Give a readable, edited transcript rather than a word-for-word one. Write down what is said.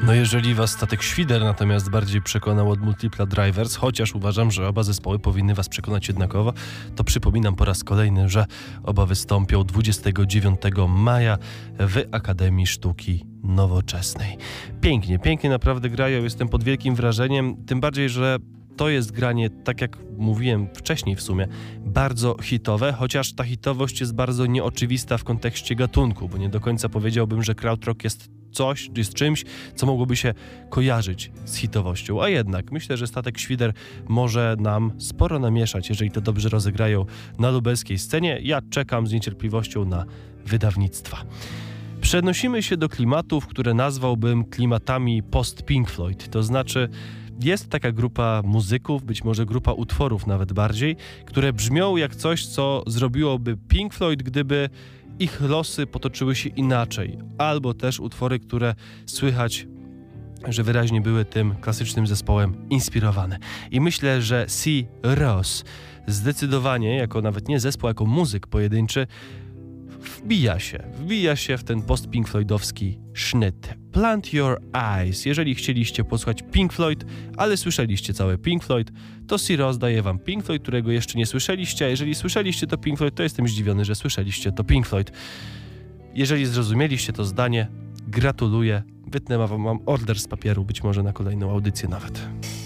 No jeżeli was Statek Świder natomiast bardziej przekonał od Multipla Drivers, chociaż uważam, że oba zespoły powinny was przekonać jednakowo, to przypominam po raz kolejny, że oba wystąpią 29 maja w Akademii Sztuki Nowoczesnej. Pięknie, pięknie naprawdę grają, jestem pod wielkim wrażeniem, tym bardziej, że to jest granie, tak jak mówiłem wcześniej w sumie, bardzo hitowe, chociaż ta hitowość jest bardzo nieoczywista w kontekście gatunku, bo nie do końca powiedziałbym, że krautrock jest czymś, co mogłoby się kojarzyć z hitowością, a jednak myślę, że Statek Świder może nam sporo namieszać, jeżeli to dobrze rozegrają na lubelskiej scenie. Ja czekam z niecierpliwością na wydawnictwa. Przenosimy się do klimatów, które nazwałbym klimatami post-Pink Floyd, to znaczy jest taka grupa muzyków, być może grupa utworów nawet bardziej, które brzmią jak coś, co zrobiłoby Pink Floyd, gdyby ich losy potoczyły się inaczej, albo też utwory, które słychać, że wyraźnie były tym klasycznym zespołem inspirowane. I myślę, że C. Ross zdecydowanie, jako nawet nie zespół, jako muzyk pojedynczy, wbija się w ten post-Pink Floydowski sznyt. Plant Your Eyes. Jeżeli chcieliście posłuchać Pink Floyd, ale słyszeliście całe Pink Floyd, to C. Ross daje wam Pink Floyd, którego jeszcze nie słyszeliście, a jeżeli słyszeliście to Pink Floyd, to jestem zdziwiony, że słyszeliście to Pink Floyd. Jeżeli zrozumieliście to zdanie, gratuluję. Wytnę wam order z papieru, być może na kolejną audycję nawet.